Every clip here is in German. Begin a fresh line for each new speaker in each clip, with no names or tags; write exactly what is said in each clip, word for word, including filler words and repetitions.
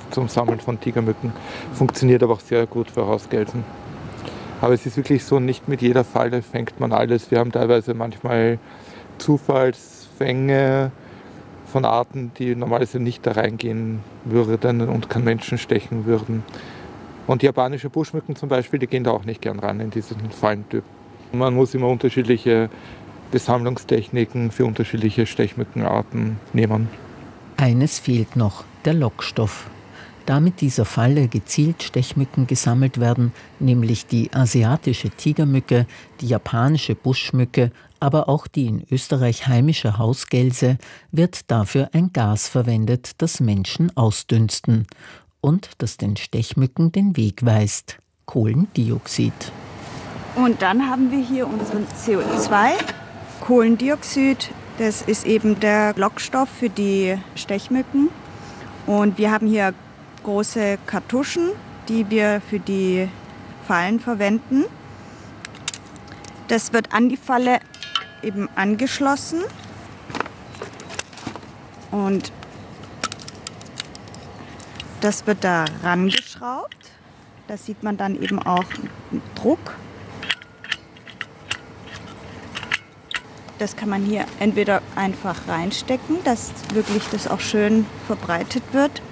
zum Sammeln von Tigermücken. Funktioniert aber auch sehr gut für Hausgelsen. Aber es ist wirklich so, nicht mit jeder Falle fängt man alles. Wir haben teilweise manchmal Zufallsfänge von Arten, die normalerweise nicht da reingehen würden und keinen Menschen stechen würden. Und japanische Buschmücken zum Beispiel, die gehen da auch nicht gern ran in diesen Fallentyp. Man muss immer unterschiedliche Besammlungstechniken für unterschiedliche Stechmückenarten nehmen.
Eines fehlt noch, der Lockstoff. Da mit dieser Falle gezielt Stechmücken gesammelt werden, nämlich die asiatische Tigermücke, die japanische Buschmücke, aber auch die in Österreich heimische Hausgelse, wird dafür ein Gas verwendet, das Menschen ausdünsten und das den Stechmücken den Weg weist: Kohlendioxid.
Und dann haben wir hier unseren C O zwei. Kohlendioxid, das ist eben der Lockstoff für die Stechmücken. Und wir haben hier große Kartuschen, die wir für die Fallen verwenden. Das wird an die Falle eben angeschlossen und das wird da rangeschraubt. Da sieht man dann eben auch einen Druck. Das kann man hier entweder einfach reinstecken, dass wirklich das auch schön verbreitet wird.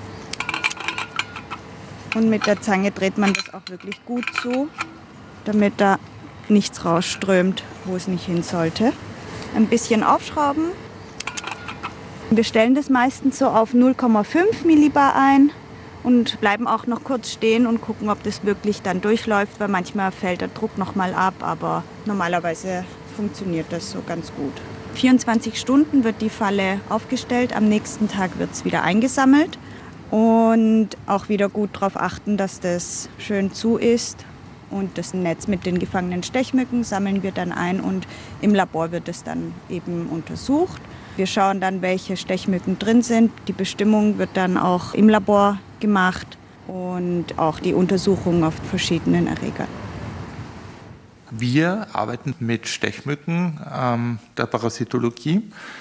Und mit der Zange dreht man das auch wirklich gut zu, damit da nichts rausströmt, wo es nicht hin sollte. Ein bisschen aufschrauben. Wir stellen das meistens so auf null Komma fünf Millibar ein und bleiben auch noch kurz stehen und gucken, ob das wirklich dann durchläuft, weil manchmal fällt der Druck noch mal ab, aber normalerweise funktioniert das so ganz gut. vierundzwanzig Stunden wird die Falle aufgestellt, am nächsten Tag wird es wieder eingesammelt. Und auch wieder gut darauf achten, dass das schön zu ist. Und das Netz mit den gefangenen Stechmücken sammeln wir dann ein und im Labor wird es dann eben untersucht. Wir schauen dann, welche Stechmücken drin sind. Die Bestimmung wird dann auch im Labor gemacht und auch die Untersuchung auf verschiedenen Erregern.
Wir arbeiten mit Stechmücken ähm, der Parasitologie.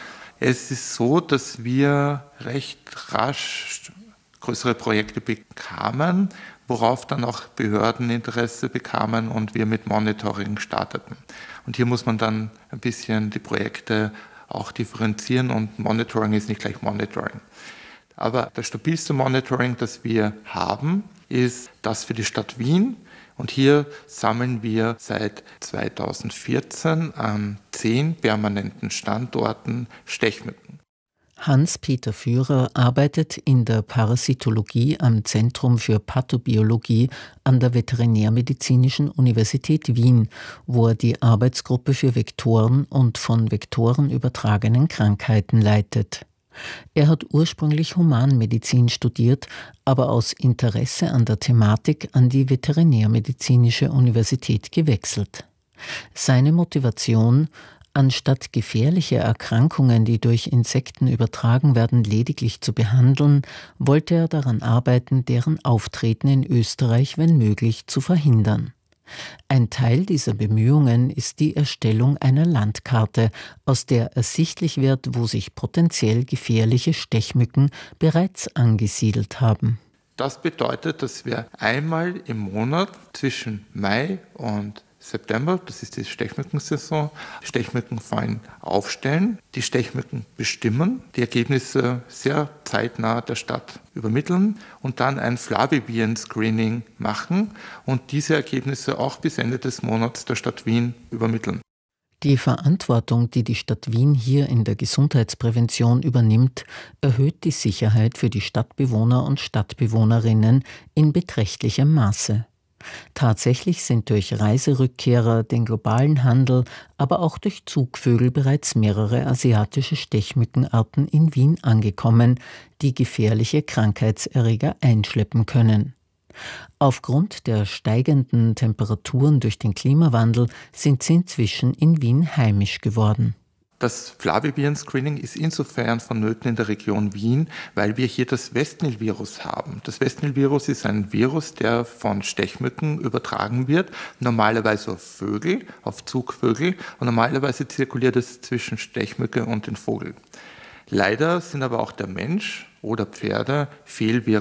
Es ist so, dass wir recht rasch größere Projekte bekamen, worauf dann auch Behörden Interesse bekamen und wir mit Monitoring starteten. Und hier muss man dann ein bisschen die Projekte auch differenzieren und Monitoring ist nicht gleich Monitoring. Aber das stabilste Monitoring, das wir haben, ist das für die Stadt Wien. Und hier sammeln wir seit zweitausendvierzehn an zehn permanenten Standorten Stechmücken.
Hans-Peter Führer arbeitet in der Parasitologie am Zentrum für Pathobiologie an der Veterinärmedizinischen Universität Wien, wo er die Arbeitsgruppe für Vektoren und von Vektoren übertragenen Krankheiten leitet. Er hat ursprünglich Humanmedizin studiert, aber aus Interesse an der Thematik an die Veterinärmedizinische Universität gewechselt. Seine Motivation: Anstatt gefährliche Erkrankungen, die durch Insekten übertragen werden, lediglich zu behandeln, wollte er daran arbeiten, deren Auftreten in Österreich, wenn möglich, zu verhindern. Ein Teil dieser Bemühungen ist die Erstellung einer Landkarte, aus der ersichtlich wird, wo sich potenziell gefährliche Stechmücken bereits angesiedelt haben.
Das bedeutet, dass wir einmal im Monat zwischen Mai und September, das ist die Stechmückensaison, Stechmückenfallen aufstellen, die Stechmücken bestimmen, die Ergebnisse sehr zeitnah der Stadt übermitteln und dann ein Flaviviren-Screening machen und diese Ergebnisse auch bis Ende des Monats der Stadt Wien übermitteln.
Die Verantwortung, die die Stadt Wien hier in der Gesundheitsprävention übernimmt, erhöht die Sicherheit für die Stadtbewohner und Stadtbewohnerinnen in beträchtlichem Maße. Tatsächlich sind durch Reiserückkehrer, den globalen Handel, aber auch durch Zugvögel bereits mehrere asiatische Stechmückenarten in Wien angekommen, die gefährliche Krankheitserreger einschleppen können. Aufgrund der steigenden Temperaturen durch den Klimawandel sind sie inzwischen in Wien heimisch geworden.
Das Flaviviren-Screening ist insofern vonnöten in der Region Wien, weil wir hier das Westnil-Virus haben. Das Westnil-Virus ist ein Virus, der von Stechmücken übertragen wird, normalerweise auf Vögel, auf Zugvögel und normalerweise zirkuliert es zwischen Stechmücke und den Vogel. Leider sind aber auch der Mensch oder Pferde Fehlviren